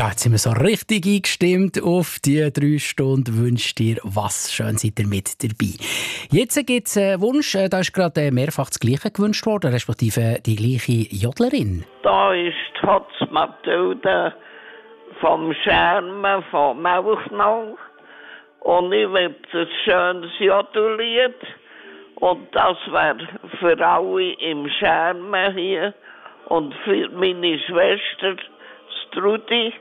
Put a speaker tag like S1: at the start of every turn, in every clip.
S1: Ja, jetzt sind wir so richtig eingestimmt auf die 3 Stunden. Wünsche dir was. Schön seid ihr mit dabei. Jetzt gibt es einen Wunsch, da ist gerade mehrfach das Gleiche gewünscht worden, respektive die gleiche Jodlerin.
S2: Da ist die Hotz Mathilde vom Schermen von Melchnau. Und ich will ein schönes Jodellied. Und das wäre für alle im Schermen hier. Und für meine Schwester, Strudi.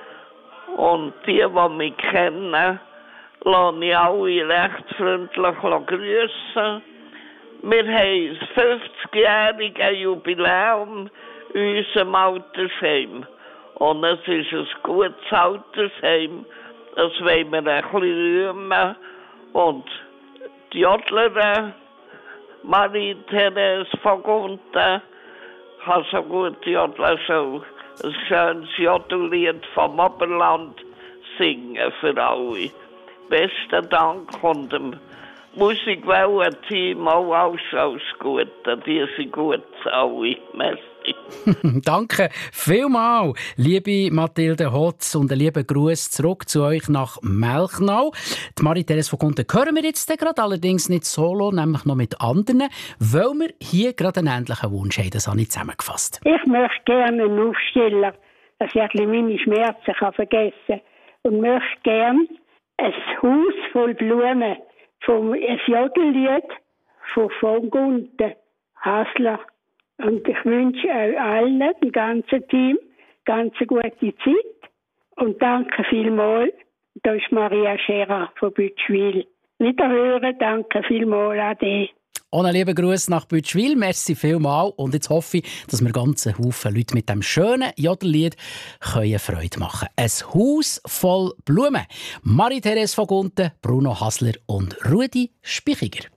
S2: Und die mich kennen, lasse ich alle recht freundlich grüßen. Wir haben das 50-jährige Jubiläum in unserem Altersheim. Und es ist ein gutes Altersheim. Das wollen wir ein bisschen rühmen. Und die Jodlerin Marie-Therese von Gunten kann so gut jodeln, so ein schönes Jodellied vom Oberland singen für alle. Besten Dank und dem Musikwellen-Team auch alles Gute. Die sind gut, alle. Merci.
S1: Danke vielmals, liebe Mathilde Hotz, und einen lieben Gruß zurück zu euch nach Melchnau. Die Marie-Therese von Gunten hören wir jetzt gerade, allerdings nicht solo, nämlich noch mit anderen, weil wir hier gerade einen ähnlichen Wunsch haben. Das habe ich zusammengefasst.
S3: Ich möchte gerne einen Aufsteller, dass ich ein bisschen meine Schmerzen vergessen kann. Und möchte gerne ein Haus voll Blumen, ein Jodellied von Gunten, Hasler. Und ich wünsche euch allen, dem ganzen Team, ganz gute Zeit. Und danke vielmals. Da ist Maria Scherer von Bütschwil. Wiederhören, danke vielmals, Ade.
S1: Und einen lieben Gruß nach Bütschwil. Merci vielmals. Und jetzt hoffe ich, dass wir ganzen Haufen Leute mit dem schönen Jodellied Freude machen können. Ein Haus voll Blumen. Marie-Therese von Gunten, Bruno Hasler und Rudi Spichiger.